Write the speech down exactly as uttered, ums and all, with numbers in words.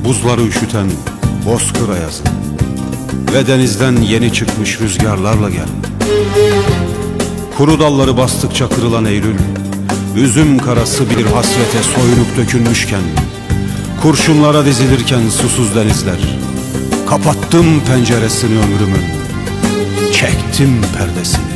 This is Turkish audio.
buzları üşüten bozkır ayazı ve denizden yeni çıkmış rüzgarlarla gel. Kuru dalları bastıkça kırılan Eylül, üzüm karası bir hasrete soyunup dökülmüşken, kurşunlara dizilirken susuz denizler, kapattım penceresini ömrümün, çektim perdesini.